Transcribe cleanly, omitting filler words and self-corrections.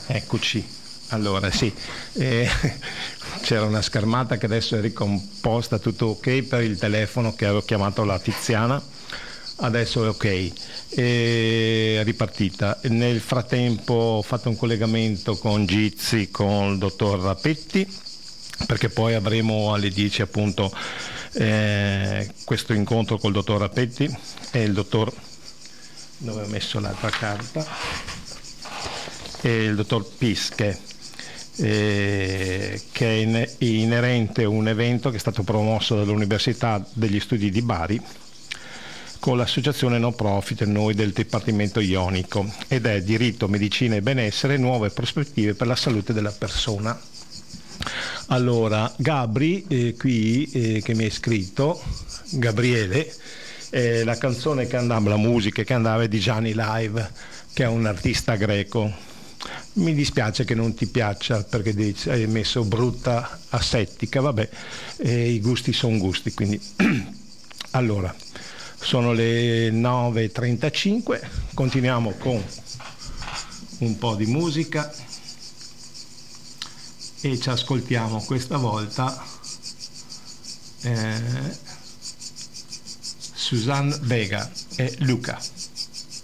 Eccoci. Allora sì, c'era una schermata che adesso è ricomposta, tutto ok per il telefono che avevo chiamato la Tiziana, adesso è ok, è ripartita. Nel frattempo ho fatto un collegamento con Gizzi, con il dottor Rapetti, perché poi avremo alle 10 appunto questo incontro col dottor Rapetti e il dottor, dove ho messo l'altra carta, e il dottor Pische, che è inerente a un evento che è stato promosso dall'Università degli Studi di Bari con l'associazione no profit Noi del Dipartimento Ionico, ed è diritto, medicina e benessere, nuove prospettive per la salute della persona. Allora, Gabri, qui che mi ha scritto, Gabriele, la canzone che andava, la musica che andava è di Gianni Live, che è un artista greco. Mi dispiace che non ti piaccia perché hai messo brutta asettica, vabbè, i gusti sono gusti, quindi allora sono le 9:35, continuiamo con un po' di musica e ci ascoltiamo questa volta Suzanne Vega e Luca.